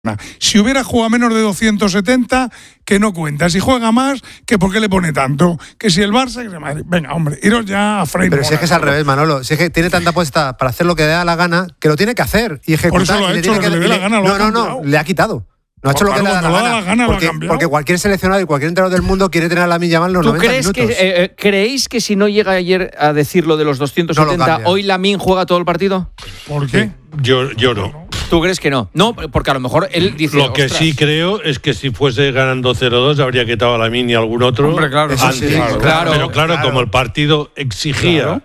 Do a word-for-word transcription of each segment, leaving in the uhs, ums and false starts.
Si hubiera jugado menos de doscientos setenta, que no cuenta. Si juega más, que por qué le pone tanto. Que si el Barça, que se Madrid. Venga, hombre, iros ya a freír. Pero si es que es al revés, Manolo. Si es que tiene tanta apuesta para hacer lo que le da la gana, que lo tiene que hacer y ejecutar. Por eso lo ha y hecho, le lo que le dé la gana. No, no, no, le ha quitado. No ha hecho lo que le da la gana, gana porque, porque cualquier seleccionado y cualquier entrenador del mundo quiere tener a Lamine Yamal los noventa crees minutos. Que, eh, ¿Creéis que si no llega ayer a decir lo de los doscientos setenta, no hoy Lamine juega todo el partido? ¿Por qué? Yo, yo no. ¿Tú crees que no? No, porque a lo mejor él dice... Lo que ostras. sí creo es que si fuese ganando cero dos habría quitado a Lamine y algún otro. Hombre, claro, antes. sí, claro, claro, Pero claro, claro, como el partido exigía... Claro.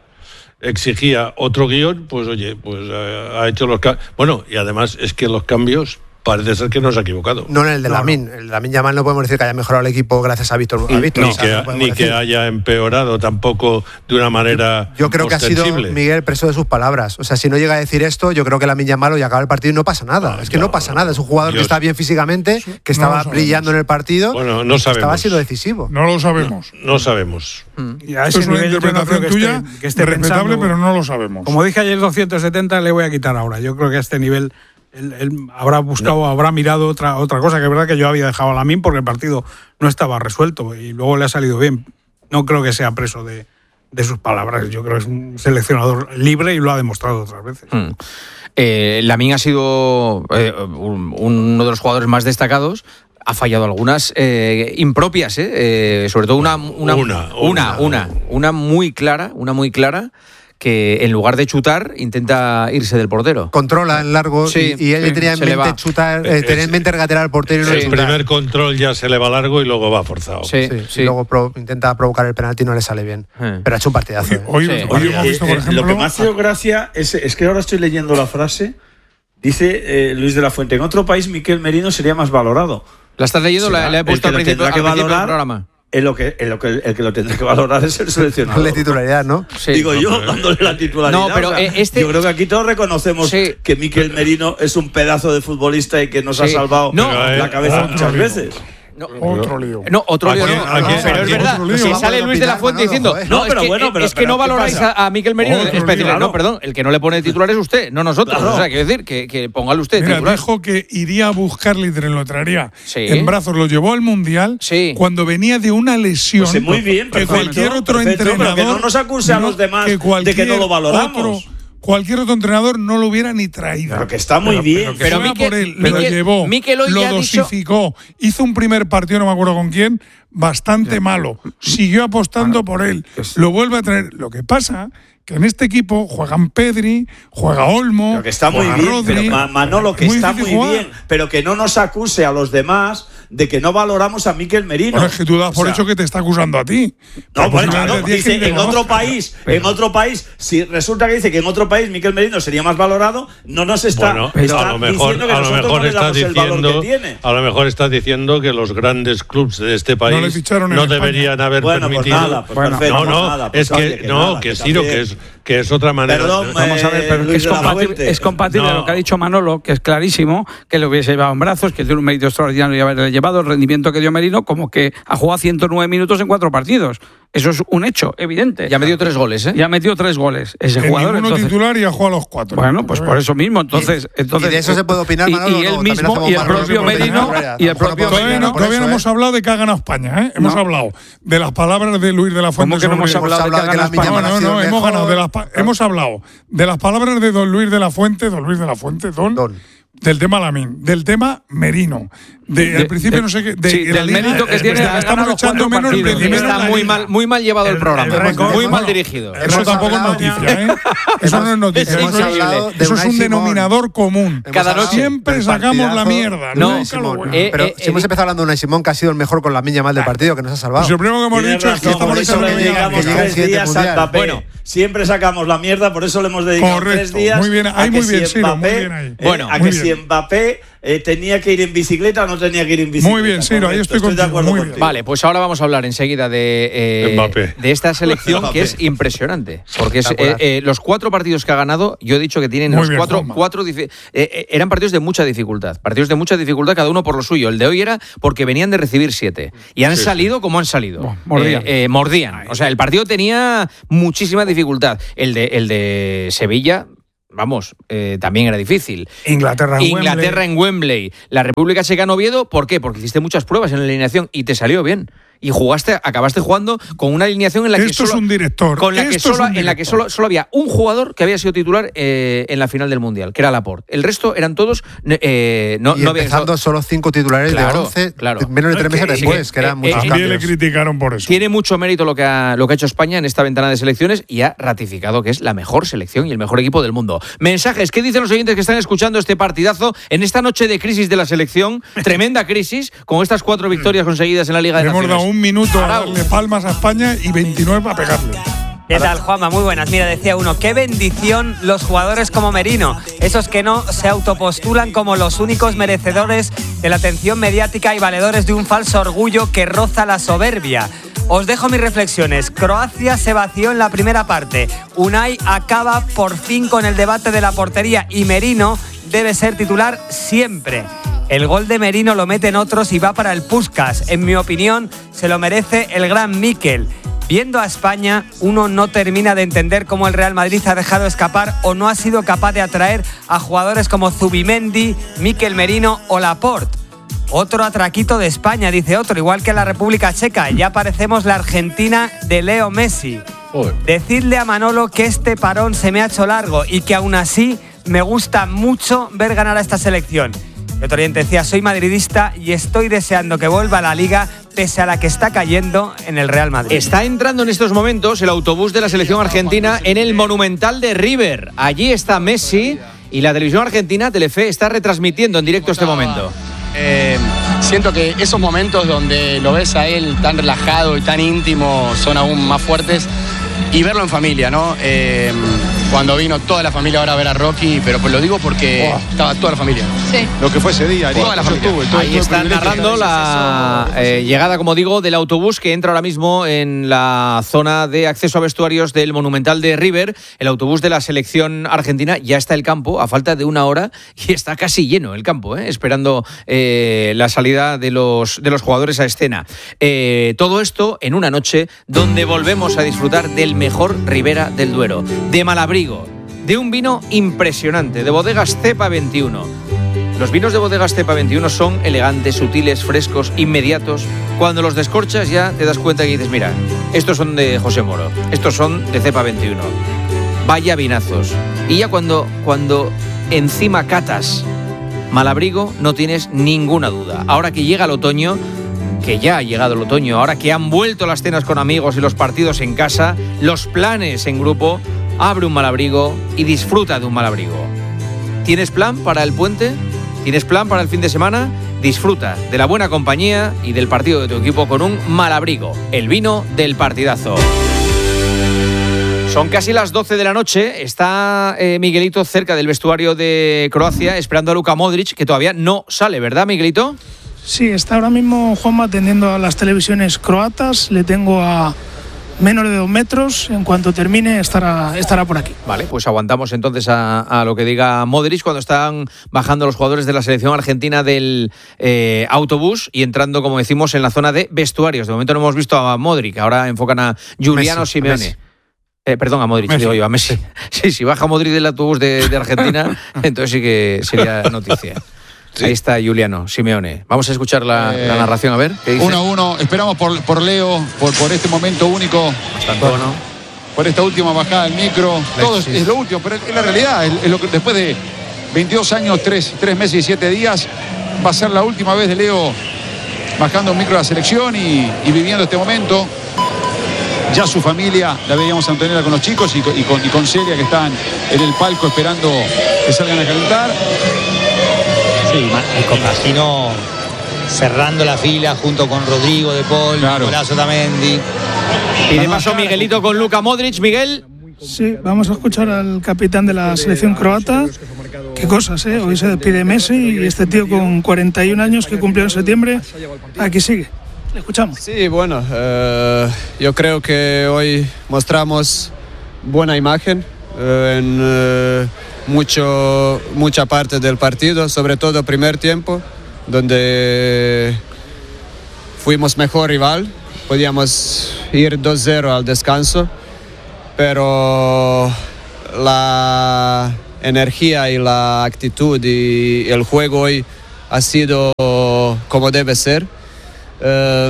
exigía otro guión, pues oye, pues eh, ha hecho los cambios. Bueno, y además es que los cambios parece ser que no se ha equivocado. No en el de no, Lamine. no. El de Lamine Yamal no podemos decir que haya mejorado el equipo gracias a Víctor. Ni, Víctor, ni, o sea, que, no ni que haya empeorado tampoco de una manera Yo creo que ha sido Miguel preso de sus palabras. O sea, si no llega a decir esto, yo creo que Lamine Yamal hoy acaba el partido y no pasa nada. No, es que no, no pasa nada. Es un jugador yo, que está bien físicamente, que estaba no brillando en el partido. Bueno, no sabemos. Estaba siendo decisivo. No lo sabemos. No, no sabemos. Mm. Y a ese es una nivel interpretación que tuya, esté, que esté respetable, pensando, pero no lo sabemos. Como dije ayer, doscientos setenta le voy a quitar ahora. Yo creo que a este nivel él, él habrá buscado, no. habrá mirado otra otra cosa, que es verdad que yo había dejado a Lamine porque el partido no estaba resuelto y luego le ha salido bien. No creo que sea preso de, de sus palabras. Yo creo que es un seleccionador libre y lo ha demostrado otras veces. Mm. Eh, Lamine ha sido eh, un, uno de los jugadores más destacados. Ha fallado algunas eh, impropias, ¿eh? Eh, sobre todo una una, una, una, una, una muy clara, una muy clara, que en lugar de chutar intenta irse del portero. Controla en largo sí, y, y él sí, tenía en mente chutar, eh, tenía en mente regatear al portero y no El chutar. primer control ya se le va largo y luego va forzado. Sí, sí, sí. Y luego pro, intenta provocar el penalti y no le sale bien. Sí. Pero ha hecho un partidazo. ¿eh? Hoy, sí. hoy hemos visto, por eh, ejemplo, lo que me ha hecho gracia es, es que ahora estoy leyendo la frase. Dice eh, Luis de la Fuente: en otro país Miquel Merino sería más valorado. ¿La estás leyendo? La, la he puesto al principio, al que principio valorar, del programa. En lo que, en lo que, el que lo tendrá que valorar es el seleccionador. Darle titularidad, ¿no? Sí. Digo no, yo, pero, dándole la titularidad. No, pero o sea, este... yo creo que aquí todos reconocemos sí. que Miquel Merino es un pedazo de futbolista y que nos sí. ha salvado no, la cabeza ah, muchas no, veces. No, otro lío. No, otro lío Aquí, no. aquí, no, pero aquí, es verdad. lío. Si Vamos sale a Luis de la opinar, Fuente Manolo, diciendo, joder. no, No, es pero que, bueno, pero- es que pero no ¿qué valoráis pasa? a, a Miquel Merino, Otro es para decirle, lío. no, perdón, el que no le pone titular es usted, no nosotros. Claro. O sea, quiero decir, que, que póngale usted Mira, titular. dijo que iría a buscarle y te lo traería Sí. en brazos. Lo llevó al Mundial Sí. cuando venía de una lesión. Pues muy bien, que perfecto, cualquier otro perfecto, pero entrenador. que no nos acuse a los demás que de que no lo valoramos. Otro, cualquier otro entrenador no lo hubiera ni traído. Pero que está muy Pero- bien. Pero, que Pero fuera Miquel- por él, Miquel- lo llevó, Miquel hoy lo ya ha dicho- dosificó, hizo un primer partido, no me acuerdo con quién, bastante malo. Siguió apostando por él. Lo vuelve a traer. Lo que pasa que en este equipo juegan Pedri, juega Olmo, Pero que está muy juega bien, Rodri. pero Ma- Manolo, que Muy está difícil muy jugar. bien, pero que no nos acuse a los demás de que no valoramos a Miquel Merino. Bueno, es que tú das por O sea, hecho que te está acusando a ti. No, Pero bueno, posiblemente claro, tienes que dice, en reconocer. otro país, en otro país, si resulta que dice que en otro país Miquel Merino sería más valorado, no nos está, Bueno, está a lo mejor, diciendo que a lo nosotros mejor no le estás damos el valor diciendo, que tiene. a lo mejor estás diciendo que los grandes clubes de este país No le ficharon en no España. deberían haber Bueno, pues permitido. nada, pues Bueno, perfecto, no, pues no, nada, pues es que, oye, no, nada, que que sí, no, que también. es que es otra manera. Perdón, Vamos a ver, pero Luis es, de la compatible, Fuente. es compatible No. lo que ha dicho Manolo, que es clarísimo, que lo hubiese llevado en brazos, que tiene un mérito extraordinario y haberle llevado el rendimiento que dio Merino, como que ha jugado ciento nueve minutos en cuatro partidos. Eso es un hecho, evidente. Ya me dio tres goles, ¿eh? Y ha metido tres goles ese Que jugador. ninguno Entonces, titular y ha jugado a los cuatro. bueno, pues por eso mismo. Entonces, entonces y de eso se puede opinar, y, Manolo, y no, él también mismo hacemos y el Manolo propio por Merino opinar, y el a lo mejor propio no Todavía, Merino. no, por todavía eso, no ¿eh? hemos hablado de que ha ganado España, ¿eh? Hemos No. hablado de las palabras de Luis de la Fuente. ¿Cómo que no hemos sobre- hablado de que ha hablado de ganado que la España? No, no, no, hemos ganado de las pa- hemos hablado de las palabras de don Luis de la Fuente, don Luis de la Fuente, don, Don. del tema Lamine, del tema Merino, de, De- al principio de- no sé qué, de, sí, de la del liga, mérito que es tiene, verdad, ha estamos ganado echando cuatro menos partidos. rendimiento en Está la muy liga. mal, muy mal llevado el, El- programa. el récord- muy mal bueno, dirigido. Eso Hemos tampoco es hablado- noticia, ¿eh? Eso no es noticia. hemos Eso es, hablado de eso es Unai un Simón. denominador común. Hemos Cada hablado noche siempre del sacamos la partidazo mierda, de no, Unai nunca lo Simón. bueno. Eh, Pero eh, si hemos eh, empezado hablando de Unai Simón, que ha sido el mejor con la Miña mal del partido, que nos ha salvado. Pues lo primero que hemos Tienes dicho es que razón, estamos por eso echando le menos dedicamos que llega el tres siguiente días a mundial. Mbappé. Bueno. Siempre sacamos la mierda, por eso le hemos dedicado Correcto, tres días. muy bien, a ahí que muy bien, si Ciro, muy Mbappé, bien ahí. eh, Bueno, a muy que bien. si Mbappé eh, tenía que ir en bicicleta o no tenía que ir en bicicleta. Muy bien, Ciro, ahí Correcto, estoy de contigo, acuerdo muy bien. contigo. Vale, pues ahora vamos a hablar enseguida de, eh, Mbappé. de esta selección que es impresionante. Porque es, eh, eh, los cuatro partidos que ha ganado, yo he dicho que tienen Muy los bien, cuatro, Juanma. cuatro difi- eh, eh, eran partidos de mucha dificultad. Partidos de mucha dificultad, cada uno por lo suyo. El de hoy era porque venían de recibir siete. Y han Sí, salido como han salido. Bueno, mordían. Eh, eh, mordían. O sea, el partido tenía muchísima dificultad. El de, el de Sevilla. vamos, eh, también era difícil. Inglaterra en Inglaterra Wembley. en Wembley. La República Checa en Oviedo, ¿por qué? Porque hiciste muchas pruebas en la alineación y te salió bien. Y jugaste, acabaste jugando con una alineación en la que Esto solo, es un director. con la que Esto solo, es un en la que director. solo, solo había un jugador que había sido titular eh, en la final del Mundial, que era Laporte. El resto eran todos eh, no, y no habían empezando estado- solo cinco titulares Claro, de once, claro. menos de tres Es que- meses después, eh, que eran eh, muchos eh, También le cambios. criticaron por eso. Tiene mucho mérito lo que, ha, lo que ha hecho España en esta ventana de selecciones y ha ratificado que es la mejor selección y el mejor equipo del mundo. Mensajes, ¿qué dicen los oyentes que están escuchando este partidazo en esta noche de crisis de la selección? Tremenda crisis, con estas cuatro victorias conseguidas en la Liga de Le hemos Naciones. dado un minuto a Arau. darle palmas a España y veintinueve para pegarle. ¿Qué tal, Juanma? Muy buenas. Mira, decía uno, qué bendición los jugadores como Merino, esos que no se autopostulan como los únicos merecedores de la atención mediática y valedores de un falso orgullo que roza la soberbia. Os dejo mis reflexiones. Croacia se vació en la primera parte. Unai acaba por fin con el debate de la portería y Merino debe ser titular siempre. El gol de Merino lo meten otros y va para el Puskás. En mi opinión, se lo merece el gran Mikel. Viendo a España, uno no termina de entender cómo el Real Madrid ha dejado escapar o no ha sido capaz de atraer a jugadores como Zubimendi, Mikel Merino o Laporte. Otro atraquito de España, dice otro, igual que la República Checa. Ya parecemos la Argentina de Leo Messi. Joder. Decidle a Manolo que este parón se me ha hecho largo y que aún así me gusta mucho ver ganar a esta selección. Y otro oyente decía, soy madridista y estoy deseando que vuelva a la Liga pese a la que está cayendo en el Real Madrid. Está entrando en estos momentos el autobús de la selección argentina en el Monumental de River. Allí está Messi y la televisión argentina, Telefe, está retransmitiendo en directo este momento. Eh, siento que esos momentos donde lo ves a él tan relajado y tan íntimo son aún más fuertes. Y verlo en familia, ¿no? Eh, cuando vino toda la familia ahora a ver a Rocky, pero pues lo digo porque oh. estaba toda la familia. Sí. Lo que fue ese día, toda la familia. Estuve, todo, Ahí todo están narrando la eh, llegada, como digo, del autobús que entra ahora mismo en la zona de acceso a vestuarios del Monumental de River. El autobús de la selección argentina ya está en el campo a falta de una hora y está casi lleno el campo, ¿eh? esperando eh, la salida de los, de los jugadores a escena. Eh, todo esto en una noche donde volvemos a disfrutar del mejor Ribera del Duero, de Malabrigo, de un vino impresionante, de Bodegas Cepa veintiuno. Los vinos de Bodegas Cepa veintiuno son elegantes, sutiles, frescos, inmediatos. Cuando los descorchas ya te das cuenta que dices, mira, estos son de José Moro, estos son de Cepa veintiuno. Vaya vinazos. Y ya cuando, cuando encima catas Malabrigo no tienes ninguna duda. Ahora que llega el otoño, que ya ha llegado el otoño, ahora que han vuelto las cenas con amigos y los partidos en casa, los planes en grupo, abre un Malabrigo y disfruta de un Malabrigo. ¿Tienes plan para el puente? ¿Tienes plan para el fin de semana? Disfruta de la buena compañía y del partido de tu equipo con un Malabrigo, el vino del partidazo. Son casi las doce de la noche, está eh, Miguelito cerca del vestuario de Croacia esperando a Luka Modric, que todavía no sale, ¿verdad, Miguelito? Sí, está ahora mismo Juanma atendiendo a las televisiones croatas, le tengo a menos de dos metros, en cuanto termine estará, estará por aquí. Vale, pues aguantamos entonces a, a lo que diga Modric cuando están bajando los jugadores de la selección argentina del eh, autobús y entrando, como decimos, en la zona de vestuarios. De momento no hemos visto a Modric, ahora enfocan a Giuliano Messi, Simeone. Messi. Eh, perdón, a Modric, Messi. digo yo, a Messi. Sí, si baja Modric del autobús de, de Argentina, entonces sí que sería noticia. Sí. Ahí está Giuliano Simeone. Vamos a escuchar la, eh, la narración, a ver. ¿Qué dice? uno a uno, esperamos por, por Leo, por, por este momento único. Bastante bueno. Por esta última bajada del micro. Todo es, es lo último, pero es la realidad. Es, es lo que, después de veintidós años, tres meses y siete días, va a ser la última vez de Leo bajando el micro de la selección y, y viviendo este momento. Ya su familia la veíamos a Antonella con los chicos y, y, con, y con Celia, que están en el palco esperando que salgan a calentar. Sí, y con Magino cerrando la fila junto con Rodrigo de Paul, claro. Nicolás Otamendi. Y de paso Miguelito con Luka Modric. Miguel. Sí, vamos a escuchar al capitán de la selección croata. Qué cosas, ¿eh? Hoy se despide Messi y este tío con cuarenta y un años que cumplió en septiembre, aquí sigue. Le escuchamos. Sí, bueno, eh, yo creo que hoy mostramos buena imagen eh, en eh, mucho, mucha parte del partido, sobre todo primer tiempo, donde fuimos mejor rival, podíamos ir dos cero al descanso, pero la, energía y la actitud y el juego hoy ha sido como debe ser. Eh,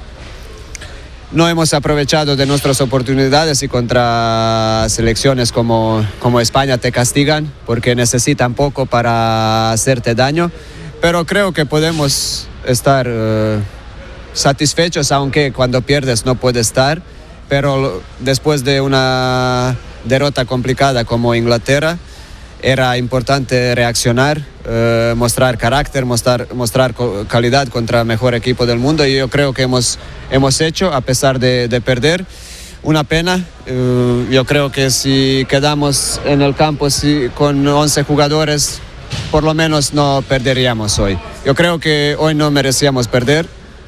no hemos aprovechado de nuestras oportunidades y contra selecciones como, como España te castigan porque necesitan poco para hacerte daño, pero creo que podemos estar eh, satisfechos, aunque cuando pierdes no puedes estar, pero después de una derrota complicada como Inglaterra era importante reaccionar, eh, mostrar carácter, mostrar, mostrar calidad contra el mejor equipo del mundo, y yo creo que hemos, hemos hecho a pesar de, de perder. Una pena, eh, yo creo que si quedamos en el campo si, con once jugadores, por lo menos no perderíamos hoy. Yo creo que hoy no merecíamos perder,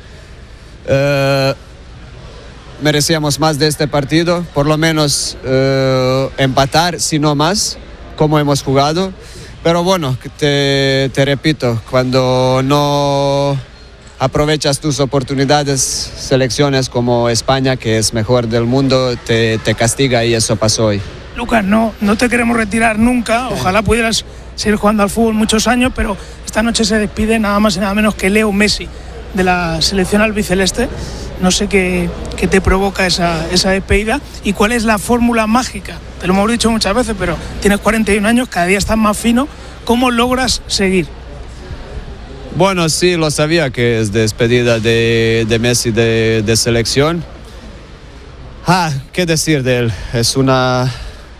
eh, merecíamos más de este partido, por lo menos eh, empatar, si no más, como hemos jugado, pero bueno, te, te repito, cuando no aprovechas tus oportunidades, selecciones como España, que es mejor del mundo, te, te castiga, y eso pasó hoy. Lucas, no, no te queremos retirar nunca, ojalá pudieras seguir jugando al fútbol muchos años, pero esta noche se despide nada más y nada menos que Leo Messi de la selección albiceleste. No sé qué, qué te provoca esa, esa despedida y cuál es la fórmula mágica. Te lo hemos dicho muchas veces, pero tienes cuarenta y un años, cada día estás más fino. ¿Cómo logras seguir? Bueno, sí, lo sabía que es despedida de, de Messi de, de selección. Ah, ¿qué decir de él? Es una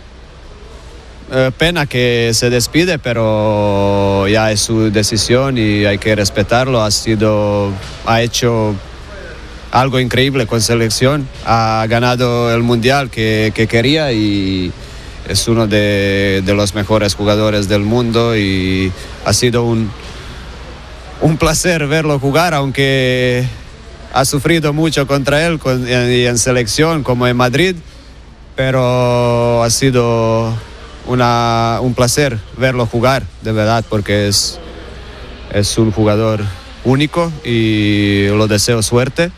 eh, pena que se despide, pero ya es su decisión y hay que respetarlo. Ha sido, ha hecho algo increíble con selección, ha ganado el mundial que, que quería y es uno de, de los mejores jugadores del mundo, y ha sido un, un placer verlo jugar, aunque ha sufrido mucho contra él con, y en selección como en Madrid, pero ha sido una, un placer verlo jugar, de verdad, porque es, es un jugador único y lo deseo suerte.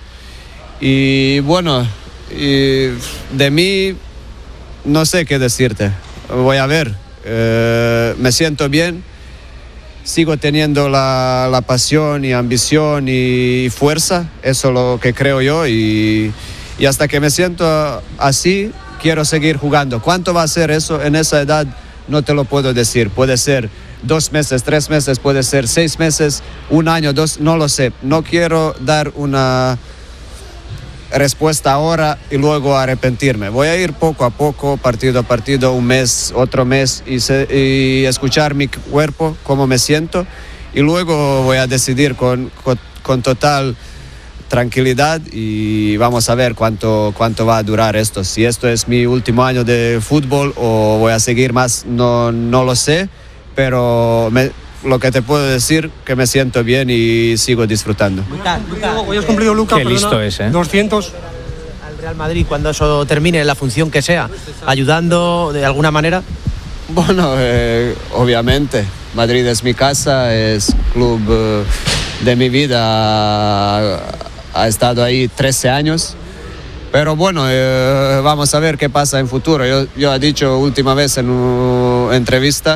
Y bueno, y de mí no sé qué decirte. Voy a ver, eh, me siento bien, sigo teniendo la, la pasión y ambición y fuerza, eso es lo que creo yo, y, y hasta que me siento así, quiero seguir jugando. ¿Cuánto va a ser eso en esa edad? No te lo puedo decir. Puede ser dos meses, tres meses, puede ser seis meses, un año, dos, no lo sé. No quiero dar una respuesta ahora y luego arrepentirme. Voy a ir poco a poco, partido a partido, un mes, otro mes, y, se, y escuchar mi cuerpo, cómo me siento, y luego voy a decidir con, con, con total tranquilidad, y vamos a ver cuánto, cuánto va a durar esto. Si esto es mi último año de fútbol o voy a seguir más, no, no lo sé, pero me, lo que te puedo decir que me siento bien y sigo disfrutando. Luca, Luca, hoy has cumplido, Luca, qué listo es, ¿eh? doscientos al Real Madrid cuando eso termine, en la función que sea, ayudando de alguna manera. Bueno, eh, obviamente, Madrid es mi casa, es club eh, de mi vida, ha, ha estado ahí trece años. Pero bueno, eh, vamos a ver qué pasa en futuro. Yo, yo he dicho última vez en una entrevista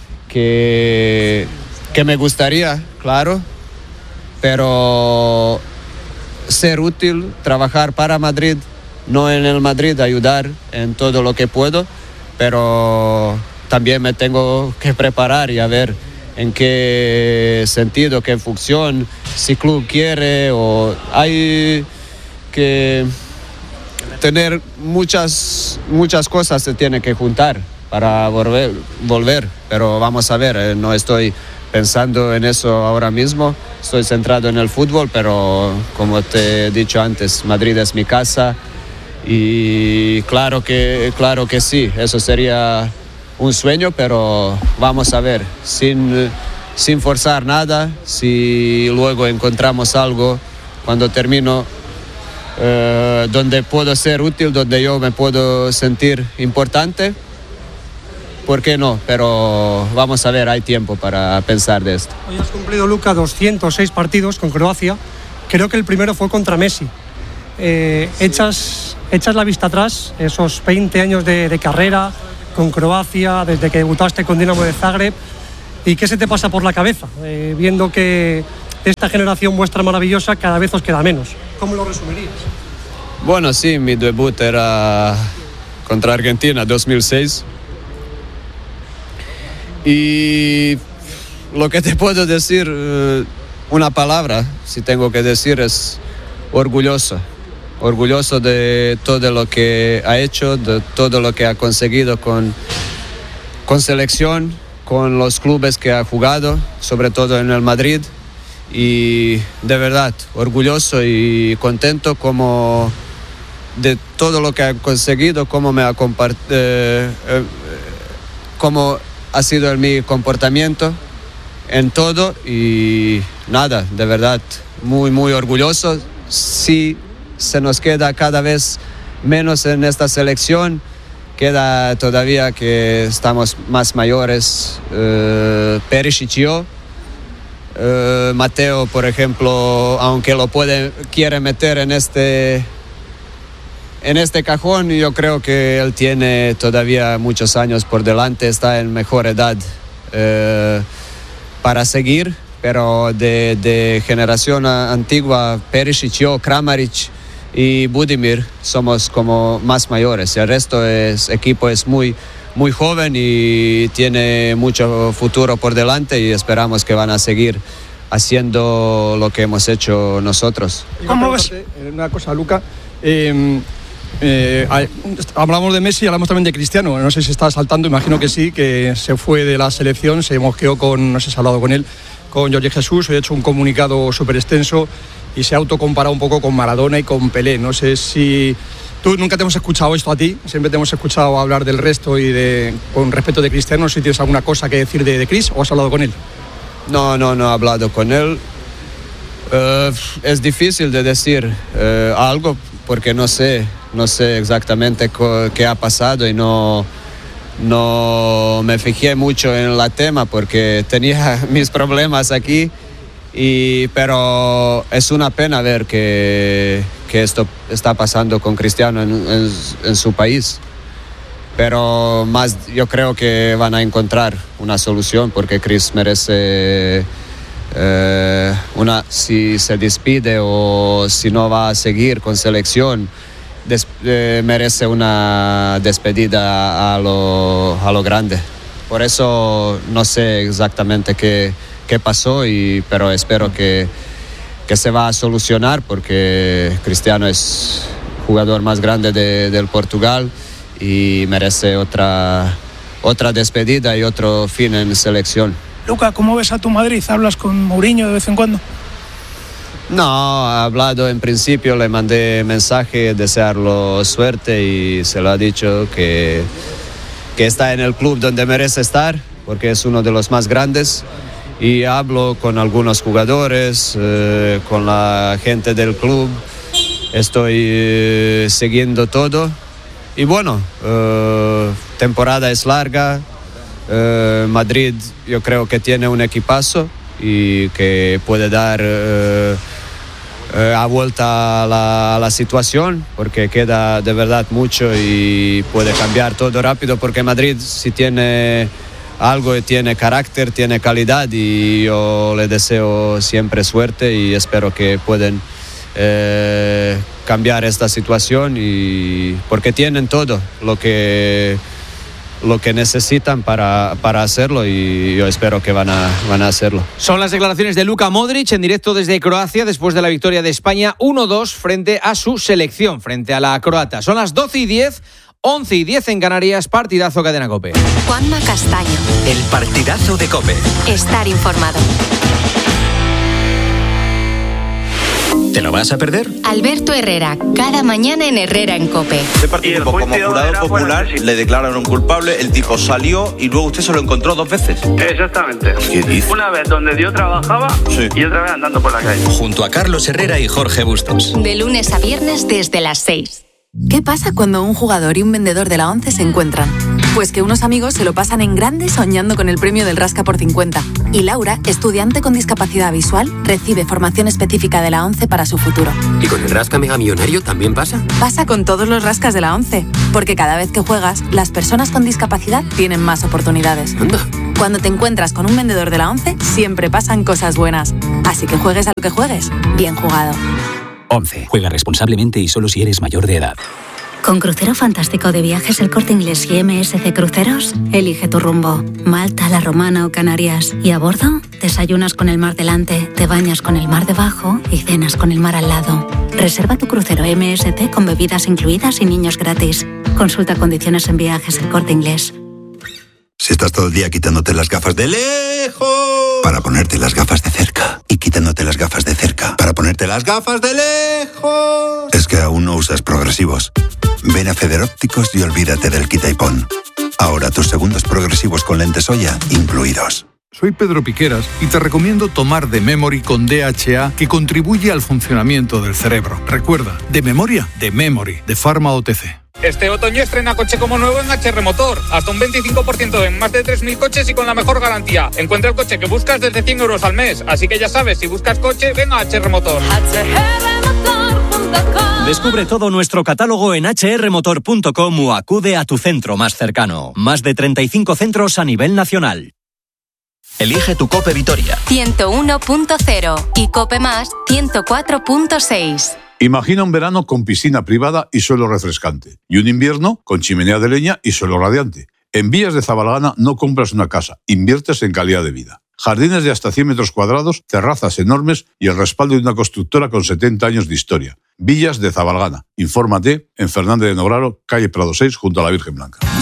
que, que me gustaría, claro, pero ser útil, trabajar para Madrid, no en el Madrid, ayudar en todo lo que puedo, pero también me tengo que preparar y a ver en qué sentido, qué función, si club quiere, o hay que tener muchas, muchas cosas se tiene que juntar para volver, volver, pero vamos a ver, eh, no estoy pensando en eso ahora mismo, estoy centrado en el fútbol, pero como te he dicho antes, Madrid es mi casa y claro que, claro que sí, eso sería un sueño, pero vamos a ver, sin, sin forzar nada, si luego encontramos algo cuando termino eh, donde puedo ser útil, donde yo me puedo sentir importante, ¿por qué no? Pero vamos a ver, hay tiempo para pensar de esto. Hoy has cumplido, Luca, doscientos seis partidos con Croacia. Creo que el primero fue contra Messi. Eh, echas, echas la vista atrás, esos veinte años de, de carrera, con Croacia, desde que debutaste con Dinamo de Zagreb. ¿Y qué se te pasa por la cabeza? Eh, viendo que esta generación vuestra maravillosa cada vez os queda menos. ¿Cómo lo resumirías? Bueno, sí, mi debut era contra Argentina, dos mil seis. Y lo que te puedo decir, una palabra, si tengo que decir, es orgulloso. Orgulloso de todo lo que ha hecho, de todo lo que ha conseguido con, con selección, con los clubes que ha jugado, sobre todo en el Madrid. Y de verdad, orgulloso y contento como de todo lo que ha conseguido, cómo me ha compart- eh, eh, cómo ha sido el, mi comportamiento en todo. Y nada, de verdad, muy, muy orgulloso. Sí, se nos queda cada vez menos en esta selección. Queda todavía que estamos más mayores, eh, Perisic y yo. Eh, Mateo, por ejemplo, aunque lo puede, quiere meter en este, en este cajón, yo creo que él tiene todavía muchos años por delante, está en mejor edad eh, para seguir, pero de, de generación antigua, Perisic, yo, Kramaric y Budimir somos como más mayores. El resto es equipo es muy, muy joven y tiene mucho futuro por delante y esperamos que van a seguir haciendo lo que hemos hecho nosotros. ¿Cómo ves? Una cosa, Luca. Eh, eh, hablamos de Messi y hablamos también de Cristiano. No sé si está saltando, imagino que sí, que se fue de la selección, se mosqueó con, no sé si ha hablado con él, con Jorge Jesús, hoy ha hecho un comunicado súper extenso y se ha autocomparado un poco con Maradona y con Pelé. No sé si tú nunca te hemos escuchado esto a ti, siempre te hemos escuchado hablar del resto y de con respecto de Cristiano. No sé si tienes alguna cosa que decir de, de Chris o has hablado con él. No, no, no he hablado con él. Uh, es difícil de decir uh, algo porque no sé, no sé exactamente co- qué ha pasado y no, no me fijé mucho en el tema porque tenía mis problemas aquí. Y, pero es una pena ver que, que esto está pasando con Cristiano en, en, en su país. Pero más yo creo que van a encontrar una solución porque Chris merece eh, una, si se despide o si no va a seguir con selección, des, eh, merece una despedida a lo, a lo grande. Por eso no sé exactamente qué qué pasó, y, pero espero que, que se va a solucionar porque Cristiano es jugador más grande de, del Portugal y merece otra, otra despedida y otro fin en selección. Luca, ¿cómo ves a tu Madrid? ¿Hablas con Mourinho de vez en cuando? No, ha hablado en principio, le mandé mensaje, desearlo suerte y se lo ha dicho que, que está en el club donde merece estar porque es uno de los más grandes. Y hablo con algunos jugadores, eh, con la gente del club, estoy eh, siguiendo todo. Y bueno, eh, temporada es larga, eh, Madrid yo creo que tiene un equipazo y que puede dar eh, eh, a vuelta a la, a la situación porque queda de verdad mucho y puede cambiar todo rápido porque Madrid si tiene algo, tiene carácter, tiene calidad y yo le deseo siempre suerte y espero que puedan eh, cambiar esta situación y porque tienen todo lo que lo que necesitan para, para hacerlo y yo espero que van a, van a hacerlo. Son las declaraciones de Luka Modric en directo desde Croacia después de la victoria de España uno dos frente a su selección, frente a la croata. Son las doce y diez. once y diez en Canarias, partidazo Cadena COPE. Juanma Castaño. El partidazo de COPE. Estar informado. ¿Te lo vas a perder? Alberto Herrera, cada mañana en Herrera en COPE. Usted participó como jurado popular, le declararon culpable, el tipo salió y luego usted se lo encontró dos veces. Exactamente. ¿Qué dice? Una vez donde yo trabajaba sí. y otra vez andando por la calle. Junto a Carlos Herrera y Jorge Bustos. De lunes a viernes desde las seis. ¿Qué pasa cuando un jugador y un vendedor de la ONCE se encuentran? Pues que unos amigos se lo pasan en grande soñando con el premio del Rasca por cincuenta. Y Laura, estudiante con discapacidad visual, recibe formación específica de la ONCE para su futuro. ¿Y con el Rasca Mega Millonario también pasa? Pasa con todos los rascas de la ONCE, porque cada vez que juegas, las personas con discapacidad tienen más oportunidades. Anda. Cuando te encuentras con un vendedor de la ONCE, siempre pasan cosas buenas. Así que juegues a lo que juegues, bien jugado. ONCE. Juega responsablemente y solo si eres mayor de edad. Con Crucero Fantástico de Viajes El Corte Inglés y M S C Cruceros, elige tu rumbo. Malta, La Romana o Canarias. Y a bordo, desayunas con el mar delante, te bañas con el mar debajo y cenas con el mar al lado. Reserva tu crucero M S C con bebidas incluidas y niños gratis. Consulta condiciones en Viajes El Corte Inglés. Si estás todo el día quitándote las gafas de lejos para ponerte las gafas de cerca y quitándote las gafas de cerca para ponerte las gafas de lejos, es que aún no usas progresivos. Ven a Federópticos y olvídate del quita y pon. Ahora tus segundos progresivos con lentes Oya incluidos. Soy Pedro Piqueras y te recomiendo tomar The Memory con D H A, que contribuye al funcionamiento del cerebro. Recuerda, de memoria, The Memory, de Pharma O T C. Este otoño estrena coche como nuevo en H R Motor. Hasta un veinticinco por ciento en más de tres mil coches y con la mejor garantía. Encuentra el coche que buscas desde cien euros al mes. Así que ya sabes, si buscas coche, ven a H R Motor. Descubre todo nuestro catálogo en hache erre motor punto com o acude a tu centro más cercano. Más de treinta y cinco centros a nivel nacional. Elige tu Cope Vitoria. ciento uno punto cero y Cope Más ciento cuatro punto seis. Imagina un verano con piscina privada y suelo refrescante. Y un invierno con chimenea de leña y suelo radiante. En Villas de Zabalgana no compras una casa, inviertes en calidad de vida. Jardines de hasta cien metros cuadrados, terrazas enormes y el respaldo de una constructora con setenta años de historia. Villas de Zabalgana. Infórmate en Fernández de Nograro, calle Prado seis, junto a la Virgen Blanca.